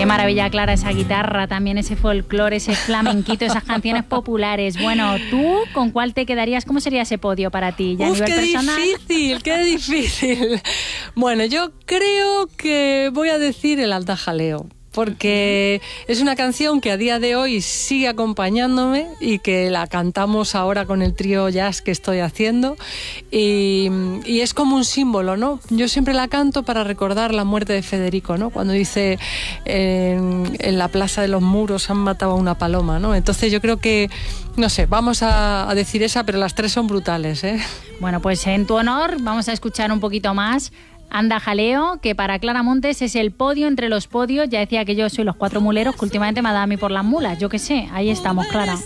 maravilla, Clara, esa guitarra, también ese folclore, ese flamenquito, esas canciones populares. Bueno, ¿tú con cuál te quedarías? ¿Cómo sería ese podio para ti? ¿Ya a nivel personal? Qué difícil. Bueno, yo creo que voy a decir el Anda Jaleo, porque es una canción que a día de hoy sigue acompañándome y que la cantamos ahora con el trío jazz que estoy haciendo y es como un símbolo, ¿no? Yo siempre la canto para recordar la muerte de Federico, ¿no? Cuando dice en la Plaza de los Muros han matado a una paloma, ¿no? Entonces yo creo que, no sé, vamos a decir esa, pero las tres son brutales, ¿eh? Bueno, pues en tu honor vamos a escuchar un poquito más Anda Jaleo, que para Clara Montes es el podio entre los podios. Ya decía que yo soy los cuatro muleros, que últimamente me ha dado a mí por las mulas. Yo qué sé, ahí estamos, Clara.